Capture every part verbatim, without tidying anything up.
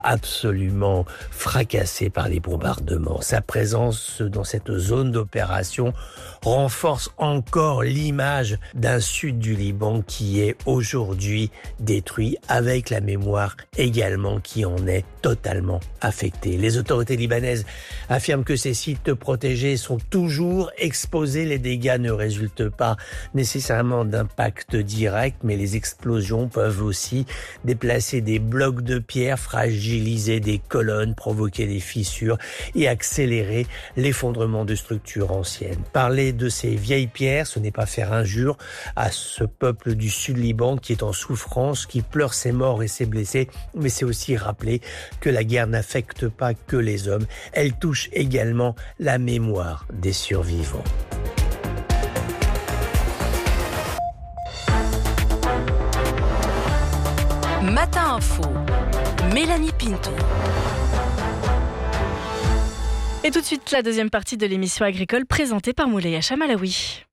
absolument fracassé par les bombardements. Sa présence dans cette zone d'opération renforce encore l'image d'un sud du Liban qui est aujourd'hui détruit, avec la mémoire également qui en est totalement affectée. Les autorités libanaises affirment que ces sites protégés sont toujours exposés. Les dégâts ne résultent pas nécessairement d'impact direct, mais les explosions peuvent aussi déplacer des blocs de pierre, fragiliser des colonnes, provoquer des fissures et accélérer l'effondrement de structures anciennes. Parler de ces vieilles pierres, ce n'est pas faire injure à ce peuple du Sud-Liban qui est en souffrance, qui pleure ses morts et ses blessés, mais c'est aussi rappeler que la guerre n'affecte pas que les hommes, elle touche également la mémoire des survivants. Matin Info, Mélanie Pinto. Et tout de suite, la deuxième partie de l'émission agricole présentée par Moulaya Chamalawi.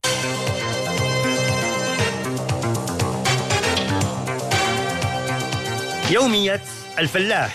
يومية الفلاح.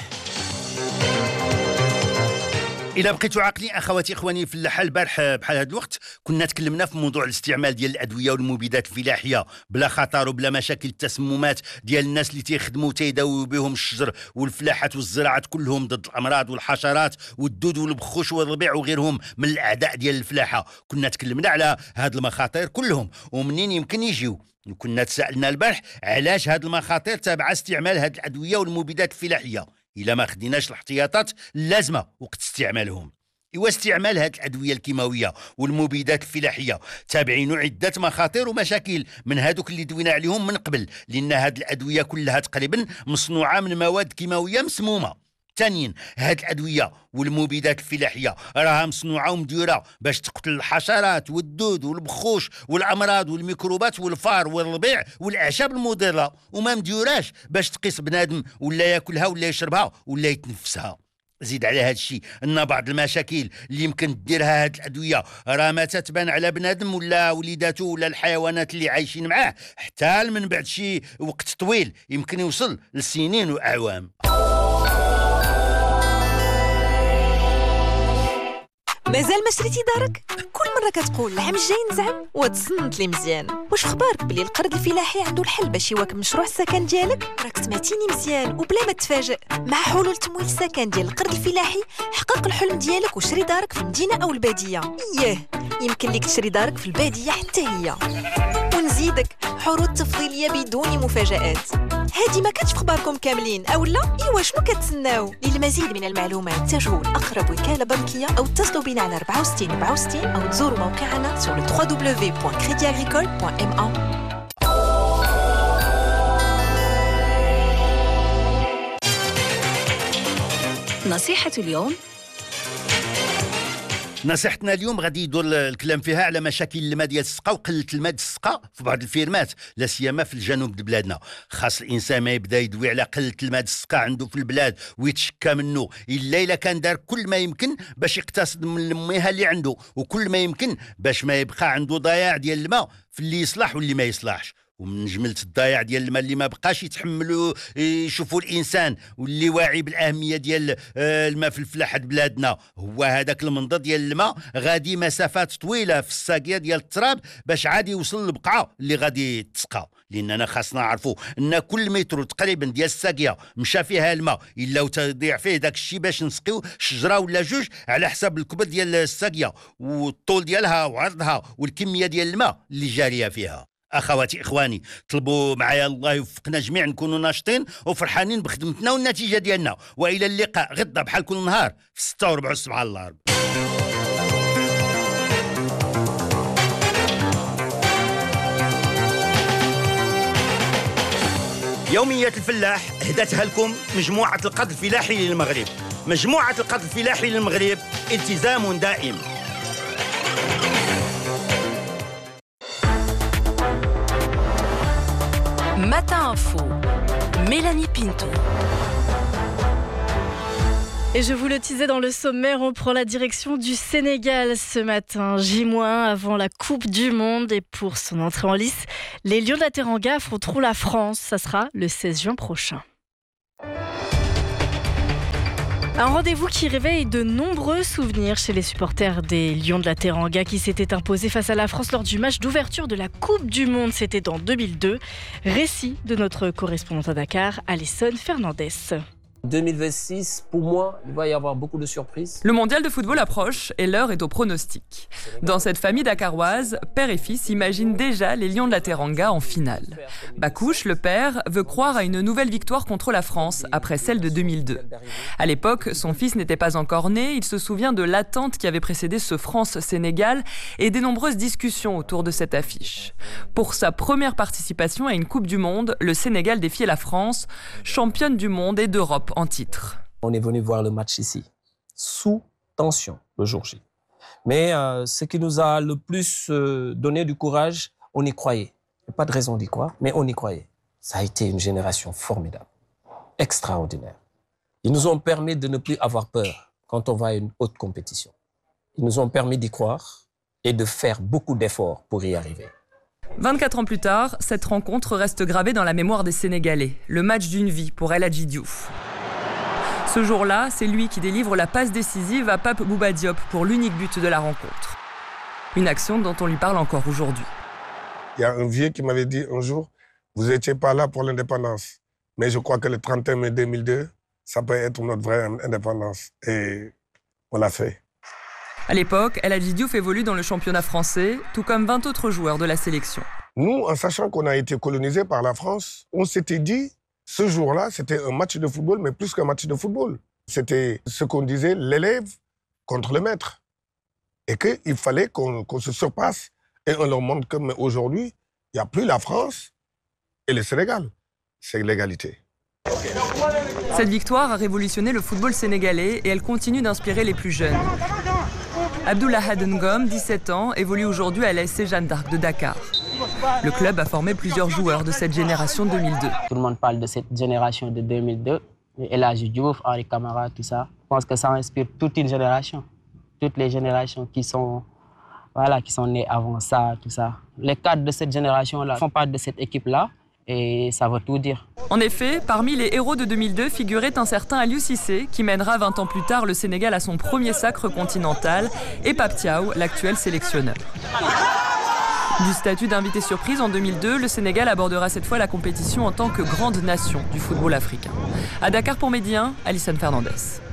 إلا بقيتوا عاقلين أخواتي إخواني الفلاحة، البارح بحال هذا الوقت كنا تكلمنا في موضوع الاستعمال ديال الأدوية والمبيدات الفلاحية بلا خطر وبلا مشاكل التسممات ديال الناس اللي تيخدموا تيداويو بهم الشجر والفلاحات والزراعات كلهم ضد الأمراض والحشرات والدود والبخوش والربيع وغيرهم من الأعداء ديال الفلاحة. كنا تكلمنا على هاد المخاطر كلهم ومنين يمكن يجيو. وكنا تسألنا البارح علاش هاد المخاطر تابعة استعمال هاد الأدوية والمبيدات الفلاحية إلا ما خديناش الاحتياطات اللازمة وقت استعمالهم. إوا استعمال هاد الأدوية الكيماوية والمبيدات الفلاحية تابعين عدة مخاطر ومشاكل من هادوك اللي دوينا عليهم من قبل، لأن هاد الأدوية كلها تقريبا مصنوعة من مواد كيماوية مسمومة. ثانيا هاد الأدوية والمبيدات الفلاحية راها مصنوعة ومديرة باش تقتل الحشرات والدود والبخوش والأمراض والميكروبات والفار والربيع والأعشاب المضرة، وما مديوراش باش تقيس بنادم ولا ياكلها ولا يشربها ولا يتنفسها. زيد على هذا الشيء ان بعض المشاكل اللي يمكن ديرها هاد الادويه راه ما تتبان على بنادم ولا وليداته ولا الحيوانات اللي عايشين معاه حتى من بعد شي وقت طويل، يمكن يوصل لسنين واعوام. مازال ما شريتي دارك؟ كل مرة كتقول العام الجاي نزعم وتصنت لي مزيان. واش اخبارك بلي القرض الفلاحي عنده الحل باش يواكب مشروع السكن ديالك؟ راك سمعتيني مزيان وبلا ما تفاجئ. مع حلول تمويل السكن ديال القرض الفلاحي حقق الحلم ديالك وشري دارك في المدينة أو البادية. إياه يمكن ليك تشري دارك في البادية حتى هي. ونزيدك عروض تفضيلية بدون مفاجآت. هادي ما كانتش في خباركم كاملين أو لا؟ إيوا شنو كتسناو؟ للمزيد من المعلومات تجهوا لأقرب وكالة بنكية أو اتصلوا بنا على أربعة وستين أربعة وستين أو تزوروا موقعنا sur le w w w point crédit agricole point m un. نصيحة اليوم. نصيحتنا اليوم غادي يدور الكلام فيها على مشاكل الماء ديال السقا وقله الماء ديال السقا في بعض الفيرمات، لا سيما في الجنوب ديال بلادنا. خاص الانسان ما يبدا يدوي على قله الماء ديال السقا عنده في البلاد ويتشكى منه الا الا كان دار كل ما يمكن باش يقتصد من المياه اللي عنده، وكل ما يمكن باش ما يبقى عنده ضياع ديال الماء في اللي يصلح واللي ما يصلحش. ومن جملة الضياع ديال الماء اللي ما بقاش يتحملوا يشوفوا الانسان واللي واعي بالاهميه ديال الماء في الفلاحه بلادنا هو هذاك المنظر ديال الماء غادي مسافات طويله في الساقيه ديال التراب باش عادي يوصل للبقعه اللي غادي تسقى. لاننا خاصنا نعرفوا ان كل متر تقريبا ديال الساقيه مشى فيها الماء الا وتضيع فيه داك الشيء باش نسقيو شجره ولا جوج على حساب الكبر ديال الساقيه والطول ديالها وعرضها والكميه ديال الماء اللي جاريه فيها. اخواتي اخواني طلبوا معايا الله يوفقنا جميع نكونوا ناشطين وفرحانين بخدمتنا والنتيجه ديالنا. والى اللقاء غدا بحال كل نهار في ستة وربع الصباح على الارض. يومية الفلاح هدتها لكم مجموعة القرض الفلاحي للمغرب. مجموعة القرض الفلاحي للمغرب التزام دائم. Matin Info, Mélanie Pinto. Et je vous le disais dans le sommaire, on prend la direction du Sénégal ce matin, J- avant la Coupe du Monde. Et pour son entrée en lice, les Lions de la Teranga affronteront la France. Ça sera le seize juin prochain. Un rendez-vous qui réveille de nombreux souvenirs chez les supporters des Lions de la Teranga qui s'étaient imposés face à la France lors du match d'ouverture de la Coupe du Monde. C'était en deux mille deux. Récit de notre correspondante à Dakar, Alison Fernandez. deux mille vingt-six, pour moi, il va y avoir beaucoup de surprises. Le mondial de football approche et l'heure est au pronostic. Dans cette famille dakaroise, père et fils imaginent déjà les Lions de la Teranga en finale. Bakouche, le père, veut croire à une nouvelle victoire contre la France après celle de deux mille deux. À l'époque, son fils n'était pas encore né. Il se souvient de l'attente qui avait précédé ce France-Sénégal et des nombreuses discussions autour de cette affiche. Pour sa première participation à une Coupe du Monde, le Sénégal défiait la France, championne du monde et d'Europe en titre. On est venu voir le match ici, sous tension, le jour J. Mais euh, ce qui nous a le plus euh, donné du courage, on y croyait. Il n'y a pas de raison d'y croire, mais on y croyait. Ça a été une génération formidable, extraordinaire. Ils nous ont permis de ne plus avoir peur quand on va à une haute compétition. Ils nous ont permis d'y croire et de faire beaucoup d'efforts pour y arriver. vingt-quatre ans plus tard, cette rencontre reste gravée dans la mémoire des Sénégalais. Le match d'une vie pour El Hadji Diouf. Ce jour-là, c'est lui qui délivre la passe décisive à Pape Bouba Diop pour l'unique but de la rencontre. Une action dont on lui parle encore aujourd'hui. Il y a un vieux qui m'avait dit un jour, vous n'étiez pas là pour l'indépendance. Mais je crois que le trente et un mai deux mille deux, ça peut être notre vraie indépendance. Et on l'a fait. À l'époque, El Hadji Diouf évolue dans le championnat français, tout comme vingt autres joueurs de la sélection. Nous, en sachant qu'on a été colonisés par la France, on s'était dit, ce jour-là, c'était un match de football, mais plus qu'un match de football. C'était ce qu'on disait, l'élève contre le maître. Et qu'il fallait qu'on, qu'on se surpasse. Et on leur montre qu'aujourd'hui, il n'y a plus la France et le Sénégal. C'est l'égalité. Cette victoire a révolutionné le football sénégalais et elle continue d'inspirer les plus jeunes. Abdoulaye Ngom, dix-sept ans, évolue aujourd'hui à l'A S C Jeanne d'Arc de Dakar. Le club a formé plusieurs joueurs de cette génération deux mille deux. Tout le monde parle de cette génération de deux mille deux. El Hadji Diouf, Henri Camara, tout ça. Je pense que ça inspire toute une génération. Toutes les générations qui sont, voilà, qui sont nées avant ça, tout ça. Les cadres de cette génération-là font partie de cette équipe-là. Et ça veut tout dire. En effet, parmi les héros de deux mille deux figurait un certain Aliou Cissé qui mènera vingt ans plus tard le Sénégal à son premier sacre continental et Pape Thiaw, l'actuel sélectionneur. Du statut d'invité surprise en deux mille deux, le Sénégal abordera cette fois la compétition en tant que grande nation du football africain. À Dakar pour Média un, Alison Fernandez.